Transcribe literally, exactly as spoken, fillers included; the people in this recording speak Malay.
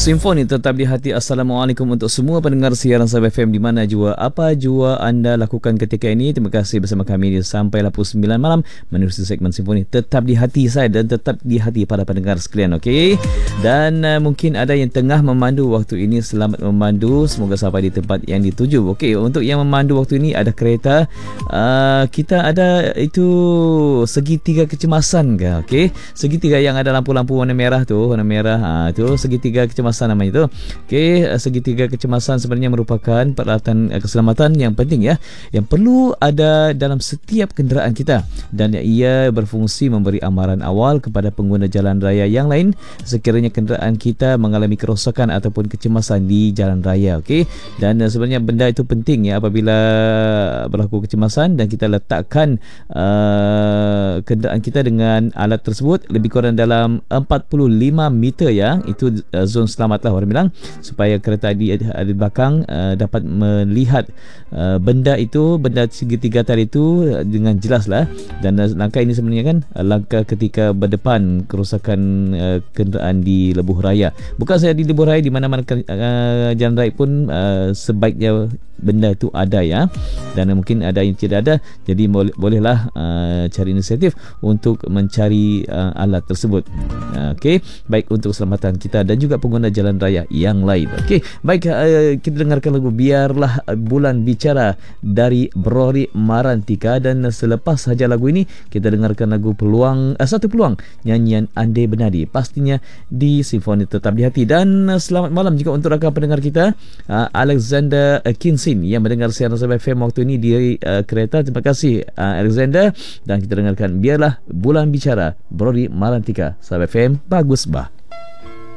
Simfoni tetap di hati. Assalamualaikum untuk semua pendengar siaran Sabah F M di mana jua apa jua anda lakukan ketika ini. Terima kasih bersama kami sampailah pukul sembilan malam menerusi segmen Simfoni tetap di hati saya dan tetap di hati para pendengar sekalian. Okey. Dan uh, mungkin ada yang tengah memandu waktu ini, selamat memandu, semoga sampai di tempat yang dituju. Okey, untuk yang memandu waktu ini ada kereta, uh, kita ada itu segitiga kecemasan ke. Okey, segitiga yang ada lampu-lampu warna merah tu, warna merah ha, tu segitiga kecemasan namanya itu. Okey, segitiga kecemasan sebenarnya merupakan peralatan keselamatan yang penting ya, yang perlu ada dalam setiap kenderaan kita, dan ia berfungsi memberi amaran awal kepada pengguna jalan raya yang lain sekiranya kenderaan kita mengalami kerosakan ataupun kecemasan di jalan raya. Okey, dan sebenarnya benda itu penting ya apabila berlaku kecemasan, dan kita letakkan uh, kenderaan kita dengan alat tersebut lebih kurang dalam empat puluh lima meter ya, itu uh, zon selamat lah orang bilang, supaya kereta di, di belakang uh, dapat melihat uh, benda itu, benda segitiga tadi itu uh, dengan jelas lah. Dan uh, langkah ini sebenarnya kan uh, langkah ketika berdepan kerosakan uh, kenderaan di lebuh raya. Bukan saya di lebuh raya, di mana-mana uh, jalan raya pun uh, sebaiknya benda itu ada ya, dan uh, mungkin ada yang tidak ada, jadi boleh, bolehlah uh, cari inisiatif untuk mencari uh, alat tersebut. uh, Okey, baik untuk keselamatan kita dan juga pengguna jalan raya yang lain. Okey, baik, uh, kita dengarkan lagu Biarlah Bulan Bicara dari Brori Marantika, dan selepas saja lagu ini kita dengarkan lagu Peluang, uh, Satu Peluang, nyanyian Ande Benadi, pastinya di Simfoni Tetap di Hati. Dan uh, selamat malam juga untuk rakan pendengar kita uh, Alexander uh, Kinsin yang mendengar siaran Sabah F M waktu ini di uh, kereta. Terima kasih uh, Alexander, dan kita dengarkan Biarlah Bulan Bicara Brori Marantika, Sabah F M bagus bah.